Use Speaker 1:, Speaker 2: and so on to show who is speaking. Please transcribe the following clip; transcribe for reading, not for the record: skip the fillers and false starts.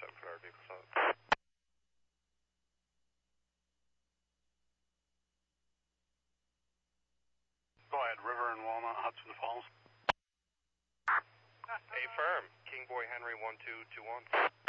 Speaker 1: 7 for our vehicles out.
Speaker 2: Go ahead, River and Walnut, Hudson Falls.
Speaker 1: A firm, King Boy Henry 1221.